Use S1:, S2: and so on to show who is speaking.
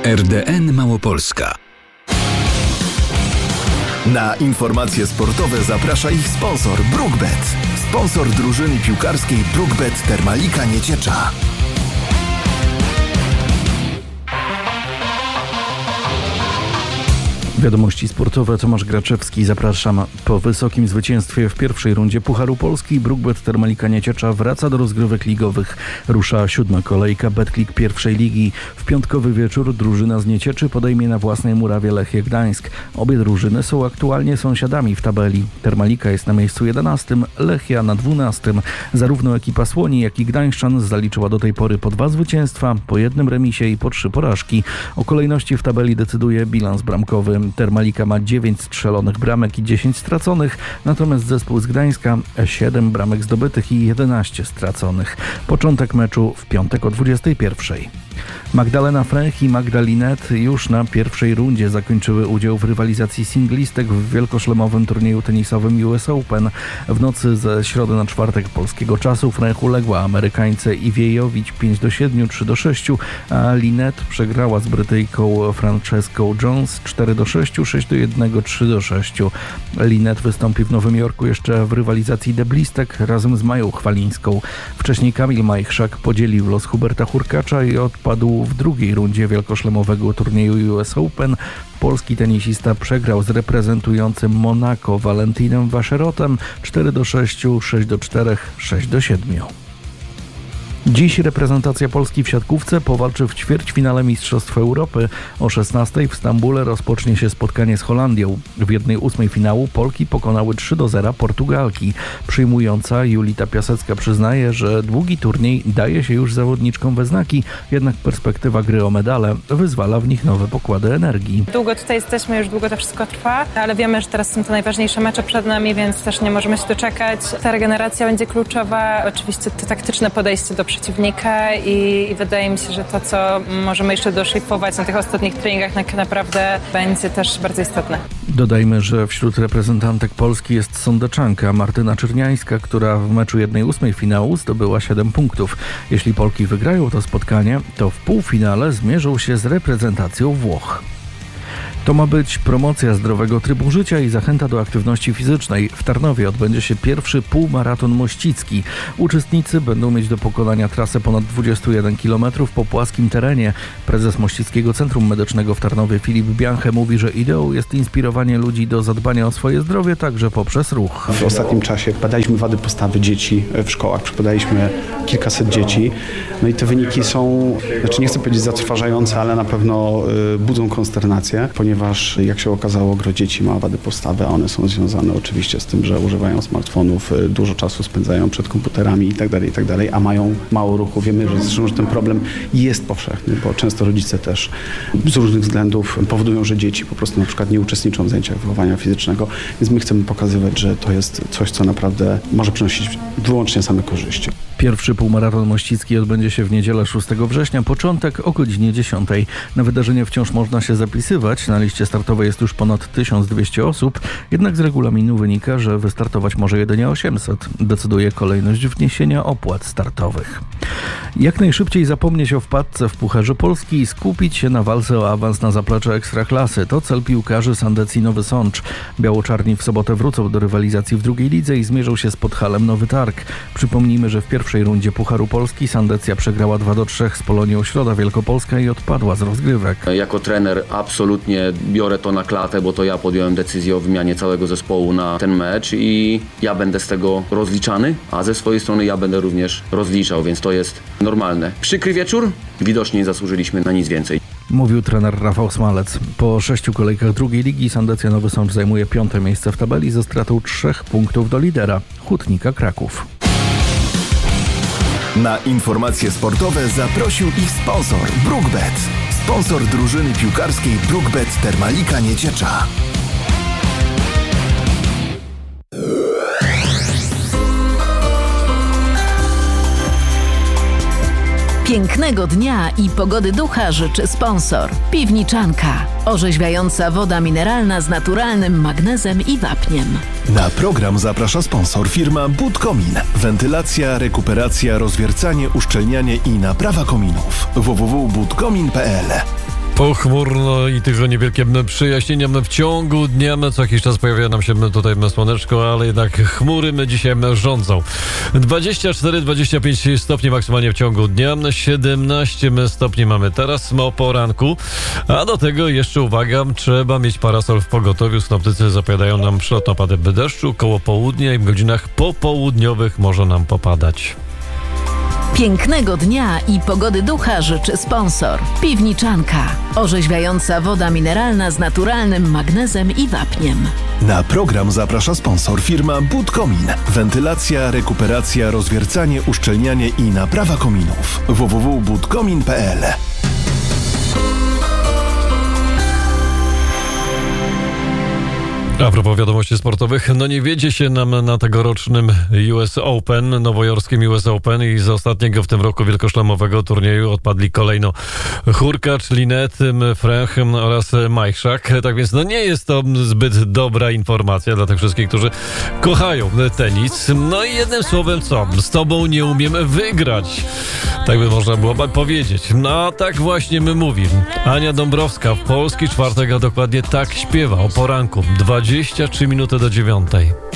S1: RDN Małopolska.
S2: Na informacje sportowe zaprasza ich sponsor BrookBet. Sponsor drużyny piłkarskiej BrookBet Termalika Nieciecza.
S3: Wiadomości sportowe, Tomasz Graczewski, zapraszam. Po wysokim zwycięstwie w pierwszej rundzie Pucharu Polski BrookBet Termalika Nieciecza wraca do rozgrywek ligowych. Rusza 7. kolejka Betclic pierwszej ligi. W piątkowy wieczór drużyna z Niecieczy podejmie na własnej murawie Lechię Gdańsk. Obie drużyny są aktualnie sąsiadami w tabeli. Termalika jest na miejscu 11, Lechia na 12. Zarówno ekipa Słoni, jak i Gdańszczan zaliczyła do tej pory po 2 zwycięstwa, po 1 remisie i po 3 porażki. O kolejności w tabeli decyduje bilans bramkowy. Termalika ma 9 strzelonych bramek i 10 straconych, natomiast zespół z Gdańska 7 bramek zdobytych i 11 straconych. Początek meczu w piątek o 21:00. Magdalena Frech i Magda Linette już na pierwszej rundzie zakończyły udział w rywalizacji singlistek w wielkoszlemowym turnieju tenisowym US Open. W nocy ze środy na czwartek polskiego czasu Frech uległa Amerykańce Iwie Jović 5-7, 3-6, a Linette przegrała z Brytyjką Franceską Jones 4-6, 6-1, 3-6. Linette wystąpi w Nowym Jorku jeszcze w rywalizacji deblistek razem z Mają Chwalińską. Wcześniej Kamil Majchrzak podzielił los Huberta Hurkacza i odpadł w drugiej rundzie wielkoszlemowego turnieju US Open. Polski tenisista przegrał z reprezentującym Monako Valentinem Vacherotem 4-6, 6-4, 6-7. Dziś reprezentacja Polski w siatkówce powalczy w ćwierćfinale Mistrzostw Europy. O 16:00 w Stambule rozpocznie się spotkanie z Holandią. W 1/8 finału Polki pokonały 3-0 Portugalki. Przyjmująca Julita Piasecka przyznaje, że długi turniej daje się już zawodniczkom we znaki, jednak perspektywa gry o medale wyzwala w nich nowe pokłady energii.
S4: Długo tutaj jesteśmy, już długo to wszystko trwa, ale wiemy, że teraz są to najważniejsze mecze przed nami, więc też nie możemy się doczekać. Ta regeneracja będzie kluczowa. Oczywiście to taktyczne podejście do przeciwnika i wydaje mi się, że to, co możemy jeszcze doszlifować na tych ostatnich treningach, tak naprawdę będzie też bardzo istotne.
S3: Dodajmy, że wśród reprezentantek Polski jest Sądeczanka Martyna Czerniańska, która w meczu 1/8 finału zdobyła 7 punktów. Jeśli Polki wygrają to spotkanie, to w półfinale zmierzą się z reprezentacją Włoch. To ma być promocja zdrowego trybu życia i zachęta do aktywności fizycznej. W Tarnowie odbędzie się pierwszy półmaraton mościcki. Uczestnicy będą mieć do pokonania trasę ponad 21 km po płaskim terenie. Prezes Mościckiego Centrum Medycznego w Tarnowie Filip Bianche mówi, że ideą jest inspirowanie ludzi do zadbania o swoje zdrowie także poprzez ruch.
S5: W ostatnim czasie badaliśmy wady postawy dzieci w szkołach, przebadaliśmy kilkaset dzieci. No i te wyniki są, nie chcę powiedzieć zatrważające, ale na pewno budzą konsternację, ponieważ jak się okazało, gro dzieci ma wady postawy, a one są związane oczywiście z tym, że używają smartfonów, dużo czasu spędzają przed komputerami itd., a mają mało ruchu. Wiemy, że ten problem jest powszechny, bo często rodzice też z różnych względów powodują, że dzieci po prostu na przykład nie uczestniczą w zajęciach wychowania fizycznego, więc my chcemy pokazywać, że to jest coś, co naprawdę może przynosić wyłącznie same korzyści.
S3: Pierwszy półmaraton mościcki odbędzie się w niedzielę 6 września, początek o godzinie 10:00. Na wydarzenie wciąż można się zapisywać. Na liście startowej jest już ponad 1200 osób, jednak z regulaminu wynika, że wystartować może jedynie 800. Decyduje kolejność wniesienia opłat startowych. Jak najszybciej zapomnieć o wpadce w Pucharze Polski i skupić się na walce o awans na zaplecze Ekstraklasy. To cel piłkarzy Sandecji Nowy Sącz. Biało-czarni w sobotę wrócą do rywalizacji w drugiej lidze i zmierzą się z Podhalem Nowy Targ. Przypomnijmy, że w pierwszej rundzie Pucharu Polski Sandecja przegrała 2-3 z Polonią Środa Wielkopolska i odpadła z rozgrywek.
S6: Jako trener absolutnie biorę to na klatę, bo to ja podjąłem decyzję o wymianie całego zespołu na ten mecz i ja będę z tego rozliczany, a ze swojej strony ja będę również rozliczał, więc to jest normalne. Przykry wieczór, widocznie zasłużyliśmy na nic więcej.
S3: Mówił trener Rafał Smalec. Po 6 kolejkach drugiej ligi Sandecja Nowy Sącz zajmuje 5. miejsce w tabeli ze stratą 3 punktów do lidera Hutnika Kraków.
S2: Na informacje sportowe zaprosił ich sponsor BrookBet. Sponsor drużyny piłkarskiej BrookBet Termalika Nieciecza.
S7: Pięknego dnia i pogody ducha życzy sponsor. Piwniczanka. Orzeźwiająca woda mineralna z naturalnym magnezem i wapniem.
S2: Na program zaprasza sponsor firma Budkomin. Wentylacja, rekuperacja, rozwiercanie, uszczelnianie i naprawa kominów. www.budkomin.pl
S8: Pochmurno i tylko niewielkie przejaśnienia w ciągu dnia. Co jakiś czas pojawia nam się tutaj słoneczko, ale jednak chmury dzisiaj rządzą. 24-25 stopni maksymalnie w ciągu dnia, 17 stopni mamy teraz o poranku, a do tego jeszcze uwaga, trzeba mieć parasol w pogotowiu. Synoptycy zapowiadają nam przelotne opady deszczu, koło południa i w godzinach popołudniowych może nam popadać.
S7: Pięknego dnia i pogody ducha życzy sponsor. Piwniczanka. Orzeźwiająca woda mineralna z naturalnym magnezem i wapniem.
S2: Na program zaprasza sponsor firma Budkomin. Wentylacja, rekuperacja, rozwiercanie, uszczelnianie i naprawa kominów. www.budkomin.pl.
S8: A propos wiadomości sportowych, nie wiedzie się nam na tegorocznym US Open, nowojorskim US Open i z ostatniego w tym roku wielkoszlemowego turnieju odpadli kolejno Hurkacz, Linnet, Fręch oraz Majchrzak. Tak więc nie jest to zbyt dobra informacja dla tych wszystkich, którzy kochają tenis. I jednym słowem z tobą nie umiem wygrać. Tak by można było powiedzieć. A tak właśnie my mówimy. Ania Dąbrowska w Polski Czwartek, a dokładnie tak śpiewa o poranku. 23 minuty do 9.